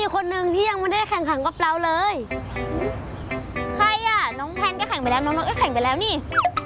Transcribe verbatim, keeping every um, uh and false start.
อีกคนหนึ่งที่ยังไม่ได้แข่งขันกับเราเลยใครอ่ะน้องแพนก็แข่งไปแล้วน้องนกก็แข่งไปแล้วนี่